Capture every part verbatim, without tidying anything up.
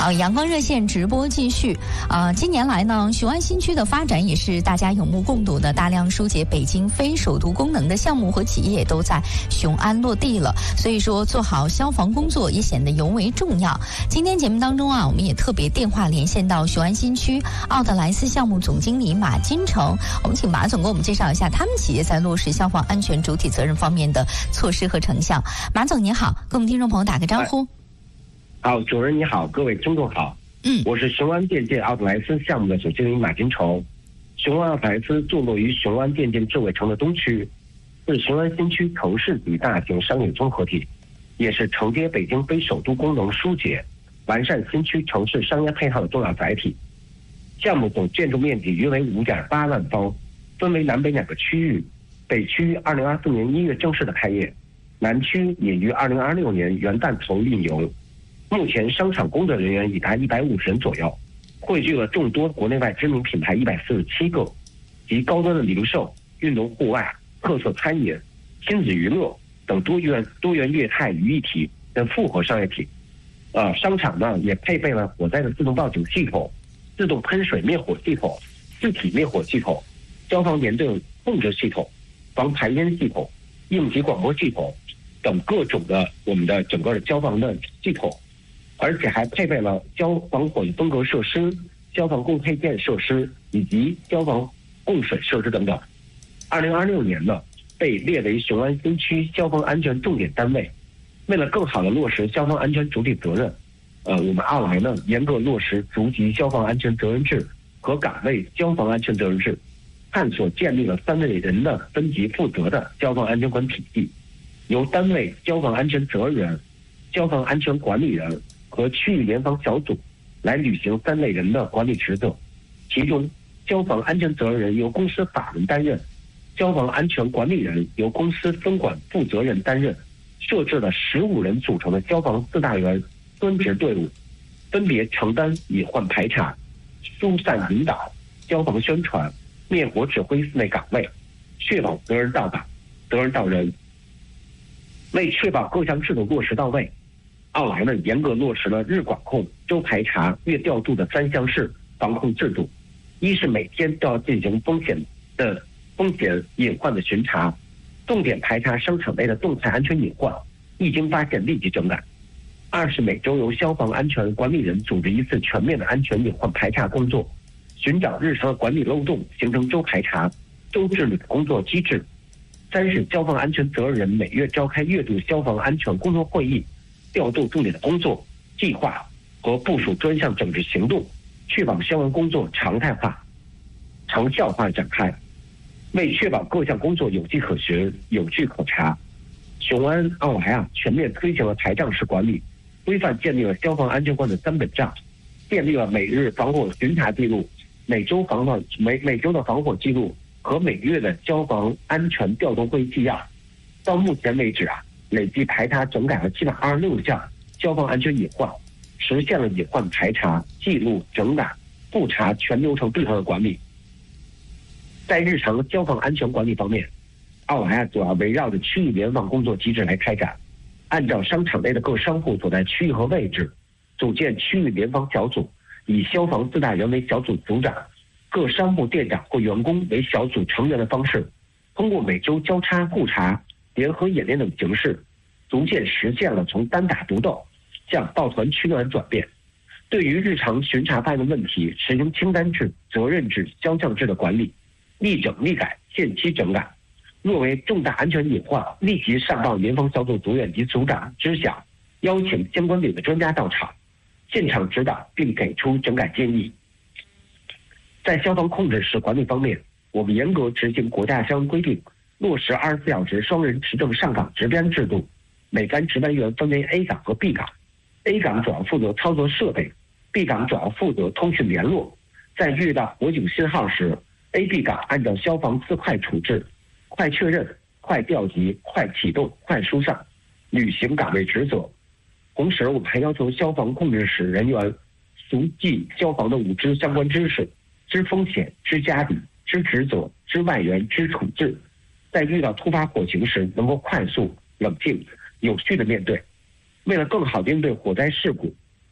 呃，阳光热线直播继续。啊、呃，近年来呢，雄安新区的发展也是大家有目共睹的，大量疏解北京非首都功能的项目和企业都在雄安落地了。所以说，做好消防工作也显得尤为重要。今天节目当中啊，我们也特别电话连线到雄安新区奥特莱斯项目总经理马金成，我们请马总给我们介绍一下他们企业在落实消防安全主体责任方面的措施和成效。马总您好，跟我们听众朋友打个招呼。 好，主任你好，各位听众好。 嗯， 我是雄安电建奥特莱斯项目的总经理马金成。雄安奥特莱斯坐落于雄安电建智慧城的东区，是雄安新区城市级大型商业综合体，也是承接北京非首都功能疏解、完善新区城市商业配套的重要载体。项目总建筑面积约为 五点八万方，分为南北两个区域。北区二零二四年一月正式的开业，南区也于二零二六年元旦投运营。目前商场工作人员已达一百五十人左右，汇聚了众多国内外知名品牌一百四十七个，及高端的零售、运动户外、特色餐饮、亲子娱乐等多元多元业态于一体的复合商业体。呃，商场呢也配备了火灾的自动报警系统、自动喷水灭火系统、自体灭火系统、消防联队控制系统、防排烟系统、应急广播系统等各种的我们的整个的消防的系统。而且还配备了消防火分隔设施、消防供配件设施以及消防供水设施等等。二零二六年呢，被列为雄安新区消防安全重点单位。为了更好的落实消防安全主体责任，呃，我们奥莱呢严格落实逐级消防安全责任制和岗位消防安全责任制，探索建立了三类人的分级负责的消防安全管体系，由单位消防安全责任人、消防安全管理人和区域联防小组来履行三类人的管理职责。其中，消防安全责任人由公司法人担任，消防安全管理人由公司分管负责人担任。设置了十五人组成的消防四大员专职队伍，分别承担隐患排查、疏散引导、消防宣传、灭火指挥四类岗位，确保责任到岗、责任到人。为确保各项制度落实到位，奥莱呢严格落实了日管控、周排查、月调度的三项式防控制度。一是每天都要进行风险的风险隐患的巡查，重点排查商场内的动态安全隐患，一经发现立即整改。二是每周由消防安全管理人组织一次全面的安全隐患排查工作，寻找日常管理漏洞，形成周排查、周治理的工作机制。三是消防安全责任人每月召开月度消防安全工作会议，调度重点的工作计划和部署专项整治行动，确保消防工作常态化、长效化展开。为确保各项工作有迹可循、有据可查，雄安奥莱啊全面推行了台账式管理，规范建立了消防安全观的三本账，建立了每日防火巡查记录、每周防火每每周的防火记录和每月的消防安全调动会议纪要。到目前为止啊，累计排查整改了七百二十六项消防安全隐患，实现了隐患排查、记录、整改、复查全流程闭环的管理。在日常消防安全管理方面，奥莱啊主要围绕着区域联防工作机制来开展，按照商场内的各商户所在区域和位置，组建区域联防小组，以消防四大员为小组组长，各商户店长或员工为小组成员的方式，通过每周交叉互查、联合演练等形式，逐渐实现了从单打独斗向抱团取暖转变。对于日常巡查发现的问题，实行清单制、责任制、相向制的管理，立整立改，限期整改。若为重大安全隐患，立即上报联防小组组员及组长知晓，邀请相关领域专家到场，现场指导并给出整改建议。在消防控制室管理方面，我们严格执行国家相关规定，落实二十四小时双人持证上岗值班制度。每班值班员分为 A 岗和 B 岗， A 岗主要负责操作设备， B 岗主要负责通讯联络。在遇到火警信号时， A、B 岗按照消防四快处置：快确认、快调集、快启动、快疏散，履行岗位职责。同时，我们还要求消防控制室人员熟记消防的五知相关知识：知风险、知家底、知职责、知外援、知处置。在遇到突发火情时，能够快速、冷静、有序地面对。为了更好地应对火灾事故，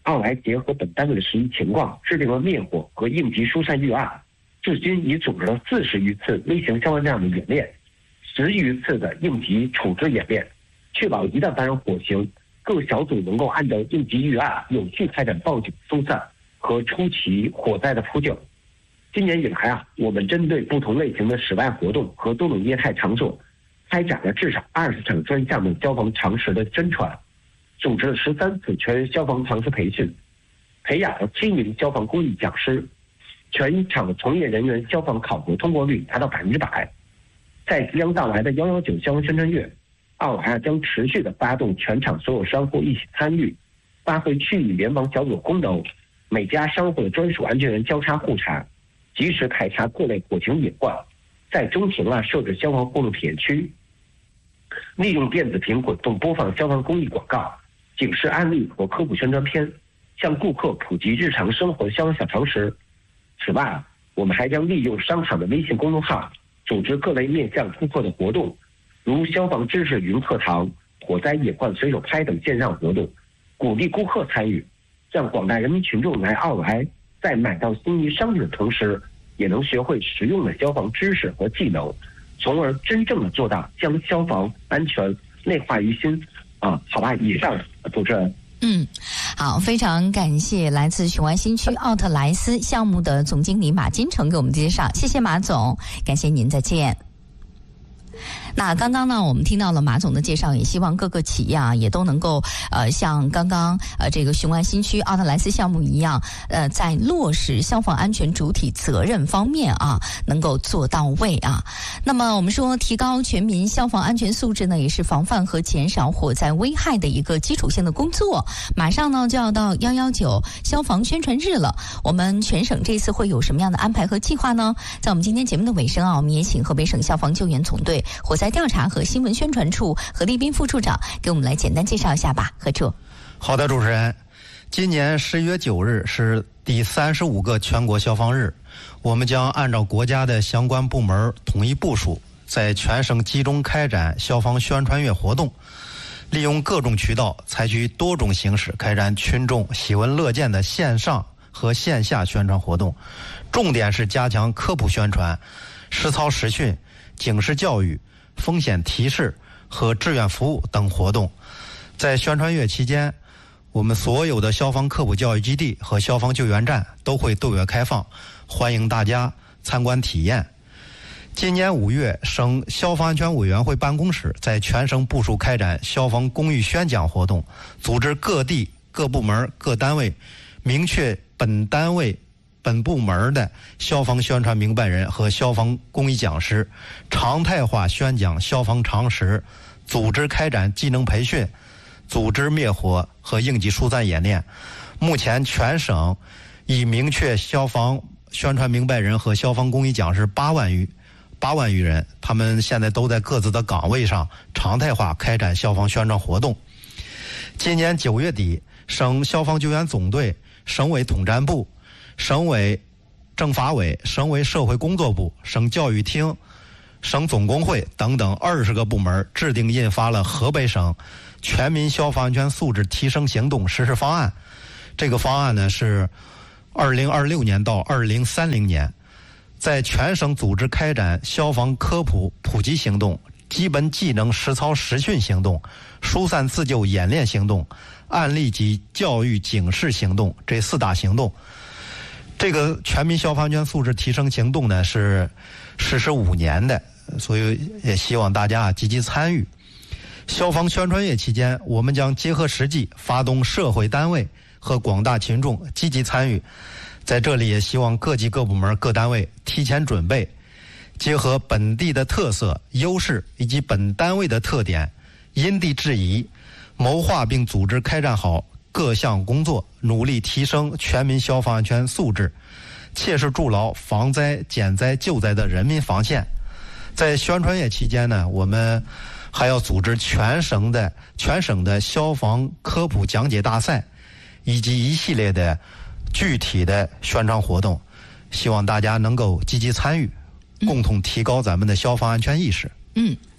奥莱结合本单位的实际情况，制定了灭火和应急疏散预案，至今已组织了四十余次微型消防站的演练，十余次的应急处置演练，确保一旦发生火情，各小组能够按照应急预案有序开展报警、疏散和初期火灾的扑救。今年以来啊，我们针对不同类型的室外活动和多种业态场所，开展了至少二十场专项的消防常识的真传，组织了十三次全员消防常识培训，培养了七名消防公益讲师，全场从业人员消防考核通过率达到百分之百。在即将到来的幺幺九消防宣传月，奥莱将持续的发动全场所有商户一起参与，发挥区域联防小组功能，每家商户的专属安全员交叉互查，及时排查各类火情隐患，在中庭啊设置消防互动体验区，利用电子屏滚动播放消防公益广告、警示案例和科普宣传片，向顾客普及日常生活消防小常识。此外，我们还将利用商场的微信公众号，组织各类面向顾客的活动，如消防知识云课堂、火灾隐患随手拍等线上活动，鼓励顾客参与，让广大人民群众来奥莱，在买到心仪商品的同时，也能学会实用的消防知识和技能，从而真正的做到将消防安全内化于心。啊，好吧，以上主持人。 嗯，好，非常感谢来自雄安新区奥特莱斯项目的总经理马金成给我们介绍，谢谢马总，感谢您，再见。那刚刚呢，我们听到了马总的介绍，也希望各个企业啊也都能够呃像刚刚呃这个雄安新区奥特莱斯项目一样，呃在落实消防安全主体责任方面啊能够做到位啊。那么我们说提高全民消防安全素质呢，也是防范和减少火灾危害的一个基础性的工作。马上呢就要到幺幺九消防宣传日了，我们全省这次会有什么样的安排和计划呢？在我们今天节目的尾声啊，我们也请河北省消防救援总队火灾调查和新闻宣传处何立斌副处长给我们来简单介绍一下吧。何处？ 好的，主持人，今年十一月九日是第三十五个全国消防日，我们将按照国家的相关部门统一部署，在全省集中开展消防宣传月活动，利用各种渠道，采取多种形式开展群众喜闻乐见的线上和线下宣传活动，重点是加强科普宣传、实操实训、警示教育、风险提示和志愿服务等活动。在宣传月期间，我们所有的消防科普教育基地和消防救援站都会对外开放，欢迎大家参观体验。今年五月，省消防安全委员会办公室在全省部署开展消防公益宣讲活动，组织各地各部门各单位明确本单位本部门的消防宣传明白人和消防公益讲师，常态化宣讲消防常识，组织开展技能培训，组织灭火和应急疏散演练。目前全省已明确消防宣传明白人和消防公益讲师八万余八万余人，他们现在都在各自的岗位上常态化开展消防宣传活动。今年九月底，省消防救援总队、省委统战部、省委政法委、省委社会工作部、省教育厅、省总工会等等二十个部门制定印发了河北省全民消防安全素质提升行动实施方案。这个方案呢是二零二六年到二零三零年，在全省组织开展消防科普普及行动、基本技能实操实训行动、疏散自救演练行动、案例及教育警示行动这四大行动。这个全民消防安全素质提升行动呢是实施五年的，所以也希望大家积极参与。消防宣传月期间，我们将结合实际，发动社会单位和广大群众积极参与。在这里也希望各级各部门各单位提前准备，结合本地的特色优势以及本单位的特点，因地制宜，谋划并组织开展好各项工作，努力提升全民消防安全素质，切实筑牢防灾减灾救灾的人民防线。在宣传月期间呢，我们还要组织全省的全省的消防科普讲解大赛，以及一系列的具体的宣传活动，希望大家能够积极参与，共同提高咱们的消防安全意识。 嗯，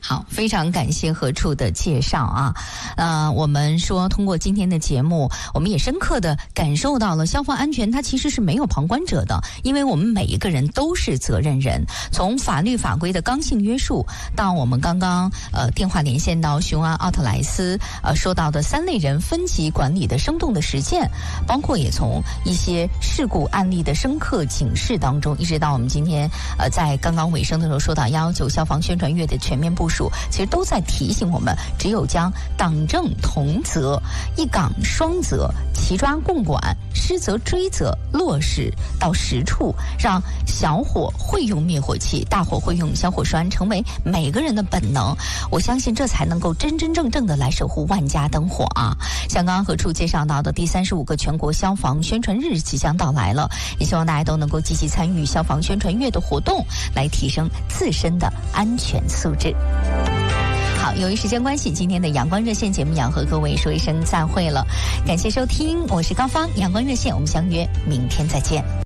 好，非常感谢何处的介绍啊。呃，我们说通过今天的节目，我们也深刻的感受到了消防安全它其实是没有旁观者的，因为我们每一个人都是责任人。从法律法规的刚性约束，到我们刚刚呃电话连线到雄安奥特莱斯呃说到的三类人分级管理的生动的实践，包括也从一些事故案例的深刻警示当中，一直到我们今天呃在刚刚尾声的时候说到幺幺九消防宣传月的全面部署。其实都在提醒我们，只有将党政同责、一岗双责、齐抓共管、失责追责落实到实处，让小火会用灭火器，大火会用消火栓，成为每个人的本能。我相信这才能够真真正正的来守护万家灯火啊！像刚刚何处介绍到的第三十五个全国消防宣传日即将到来了，也希望大家都能够积极参与消防宣传月的活动，来提升自身的安全素质。好，由于时间关系，今天的阳光热线节目要和各位说一声再会了，感谢收听，我是高芳，阳光热线，我们相约明天再见。